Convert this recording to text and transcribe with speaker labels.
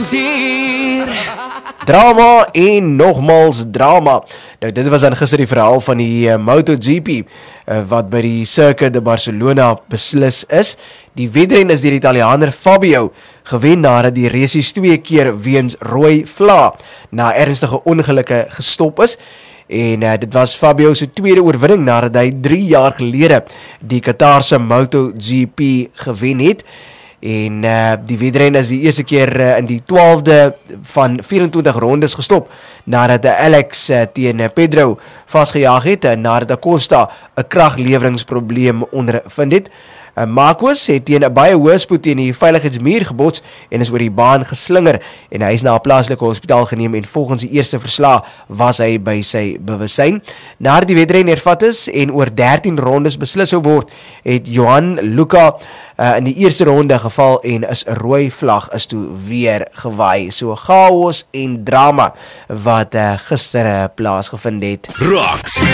Speaker 1: Drama en nogmaals drama. Nou, dit was dan gister die verhaal van die MotoGP wat by die Circuit de Barcelona beslis is. Die wedren is deur die Italiaaner Fabio gewen nadat die races 2 keer weens rooi vla na ernstige ongelukke gestop is. En dit was Fabio se tweede oorwinning nadat hy 3 jaar gelede die Qatarse MotoGP gewen het. En die wedren is die eerste keer in die 12de van 24 rondes gestop nadat Alex teen Pedro vastgejaag het nadat Acosta 'n kragleweringsprobleem ondervind het. Marquez het teen 'n baie hoë spoed teen die veiligheidsmuur gebots en is oor die baan geslinger en hy is na 'n plaaslike hospitaal geneem en volgens die eerste verslag was hy by sy bewussyn. Nadat die wedren hervat is en oor 13 rondes beslis sou word, het Johan Luca in die eerste ronde geval en is 'n rooi vlag is toe weer gewaai. So chaos en drama wat gister plaasgevind het.